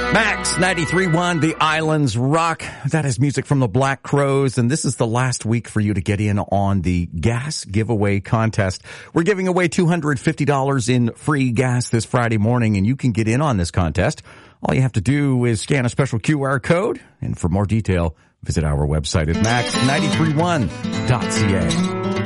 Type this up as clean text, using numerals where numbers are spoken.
Max 93.1, The Islands Rock. That is music from the Black Crowes, and this is the last week for you to get in on the gas giveaway contest. We're giving away $250 in free gas this Friday morning, and you can get in on this contest. All you have to do is scan a special QR code, and for more detail, visit our website at max931.ca.